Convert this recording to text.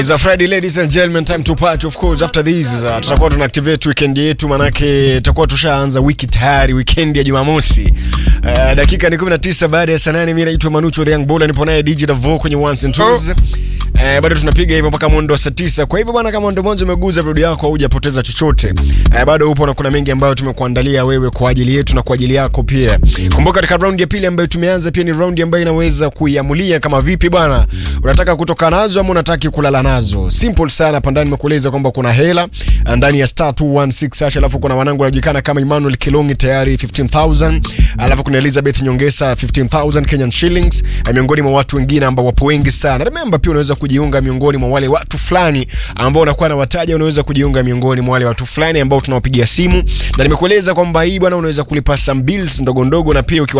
It's a Friday, ladies and gentlemen, time to party. Of course, after this, tutakuwa tunaactivate weekend yetu, manake tutakuwa tushaanza wiki tayari, weekend ya Jumamosi. Dakika ni 19 baada ya saa 8. Mimi naitwa Manucho the Young Baller, nipo naye DJ Davo kwenye ones and twos. Bado tunapiga hivyo mpaka mwendo wa saa 9. Kwa hivyo bwana, kama ndio mwanzo umeguza video yako au hujapoteza chochote, bado upo na kuna mengi ambayo tumekuandalia wewe kwa ajili yetu na kwa ajili yako pia. Kumbuka katika round ya pili ambayo tumeanza pia ni round ambayo inaweza kuiamulia kama vipi bwana unataka kutoka nazo ama unataka kulala nazo. Simple sana. Hapa ndani nimekueleza kwamba kuna hela ndani ya star 216 hash, alafu kuna wanangu wanajulikana kama Emmanuel Kilongi tayari 15000, alafu kuna Elizabeth Nyongesa 15000 Kenyan shillings, miongoni mwa watu wengine ambao wapo wengi sana. Remember pia unaweza kujiunga miongoni mwa wale watu fulani ambao unakuwa na wataja, unaweza kujiunga miongoni mwa wale watu fulani ambao tunawapigia simu, na nimekueleza kwamba hii bwana unaweza kulipa some bills ndogo ndogo, na pia ukiwa